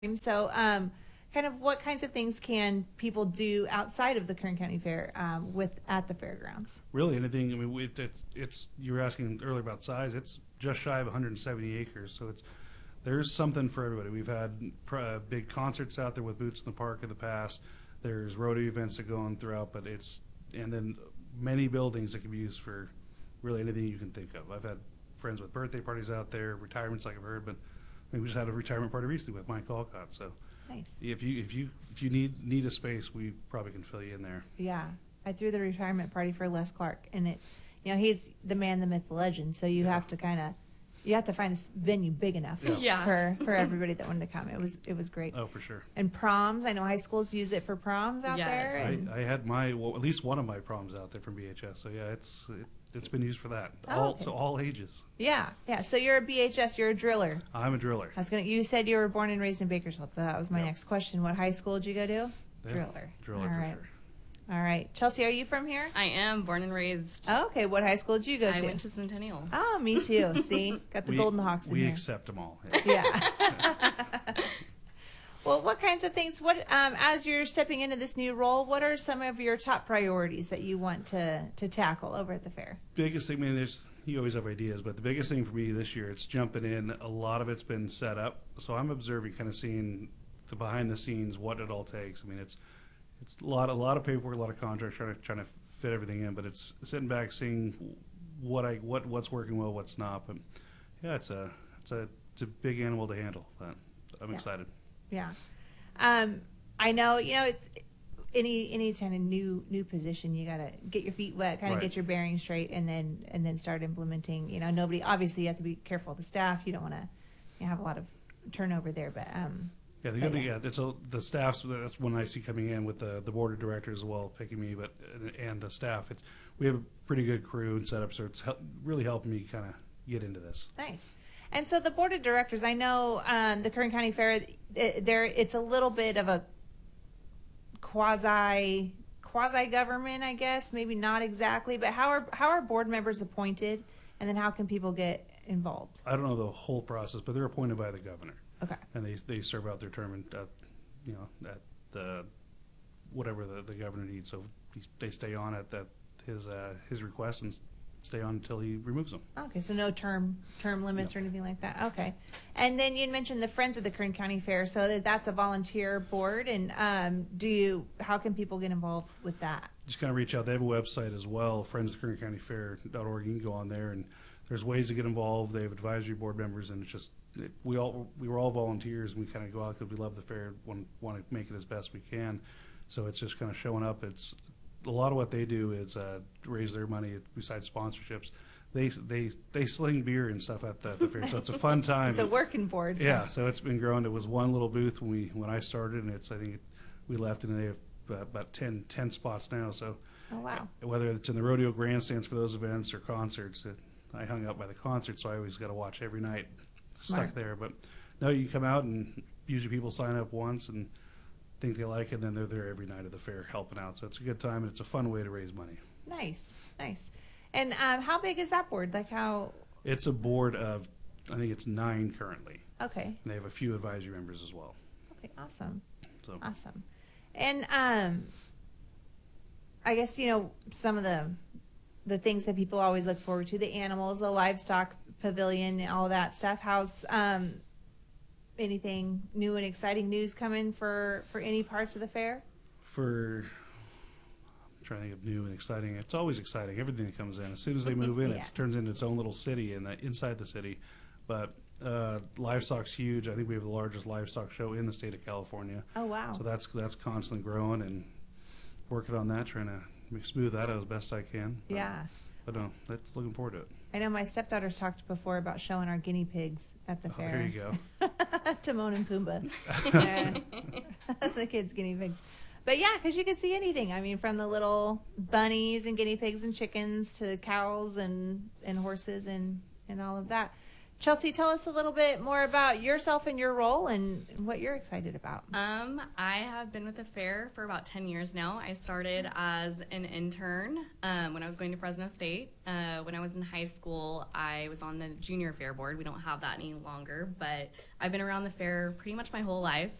So, kind of what kinds of things can people do outside of the Kern County Fair at the fairgrounds? Really anything. I mean, it's you were asking earlier about size. It's just shy of 170 acres, so there's something for everybody. We've had big concerts out there with Boots in the Park in the past. There's rodeo events that go on throughout, and then many buildings that can be used for really anything you can think of. I've had friends with birthday parties out there, retirements like I've heard, but we just had a retirement party recently with Mike Alcott. So nice. If you need a space, we probably can fill you in there. Yeah, I threw the retirement party for Les Clark, and he's the man, the myth, the legend. So you have to find a venue big enough for everybody that wanted to come. It was great. Oh, for sure. And proms, I know high schools use it for proms out there. I had at least one of my proms out there from BHS. So yeah, it's been used for that. So all ages. Yeah. So you're a BHS. You're a driller. I'm a driller. You said you were born and raised in Bakersfield. So that was my next question. What high school did you go to? Yeah. Driller. Driller. All for right. sure. All right. Chelsea, are you from here? I am born and raised. Oh, okay. What high school did you go to? I went to Centennial. Oh, me too. See? Got the Golden Hawks in here. here. We accept them all. Yeah. Well, what kinds of things, as you're stepping into this new role, what are some of your top priorities that you want to tackle over at the fair? Biggest thing, you always have ideas, but the biggest thing for me this year, it's jumping in. A lot of it's been set up. So I'm observing, kind of seeing the behind the scenes, what it all takes. I mean, it's a lot of paperwork, a lot of contracts, trying to fit everything in, but it's sitting back, seeing what's working well, what's not. But yeah, it's a big animal to handle, but I'm excited. Yeah. I know, it's any kind of new position, you got to get your feet wet, kind of get your bearings straight, and then start implementing. Nobody, obviously you have to be careful of the staff. You don't want to have a lot of turnover there, but the good thing, it's the staffs. That's one I see coming in with the board of directors as well, picking me, and the staff. We have a pretty good crew and setup, so it's really helping me kind of get into this. Nice. And so the board of directors, I know the Kern County Fair, it's a little bit of a quasi government, I guess, maybe not exactly, but how are board members appointed, and then how can people get involved? I don't know the whole process, but they're appointed by the governor. Okay. And they serve out their term at the whatever the governor needs. So they stay on at his request and stay on until he removes them. Okay, so no term limits or anything like that. Okay. And then you mentioned the Friends of the Kern County Fair, so that's a volunteer board. And how can people get involved with that? Just kind of reach out. They have a website as well, friendsofthekerncountyfair.org. You can go on there, and there's ways to get involved. They have advisory board members, and it's just we were all volunteers, and we kind of go out because we love the fair, want to make it as best we can. So it's just kind of showing up. It's a lot of what they do is raise their money besides sponsorships. They sling beer and stuff at the fair, so it's a fun time. It's a working board. Yeah, so it's been growing. It was one little booth when I started, and we left, and they have about 10 spots now. So oh, wow. Whether it's in the rodeo grandstands for those events or concerts, I hung out by the concert, so I always got to watch every night. Smart. Stuck there, but no, you come out, and usually people sign up once and think they like it, and then they're there every night of the fair helping out. So it's a good time, and it's a fun way to raise money. Nice. And how big is that board? It's a board of, I think it's 9 currently. Okay. And they have a few advisory members as well. Okay, awesome. So awesome. And I guess some of the things that people always look forward to, the animals, the livestock pavilion, all that stuff. How's anything new and exciting news coming for any parts of the fair? I'm trying to think of new and exciting. It's always exciting. Everything that comes in, as soon as they move in, it turns into its own little city inside the city. But livestock's huge. I think we have the largest livestock show in the state of California. Oh, wow. So that's constantly growing, and working on that, trying to smooth that out as best I can. But no, that's looking forward to it. I know my stepdaughters talked before about showing our guinea pigs at the fair. There you go. Timon and Pumbaa. The kids' guinea pigs. But yeah, because you could see anything. I mean, from the little bunnies and guinea pigs and chickens to cows and horses and all of that. Chelsea, tell us a little bit more about yourself and your role and what you're excited about. I have been with the fair for about 10 years now. I started as an intern when I was going to Fresno State. When I was in high school, I was on the junior fair board. We don't have that any longer, but I've been around the fair pretty much my whole life.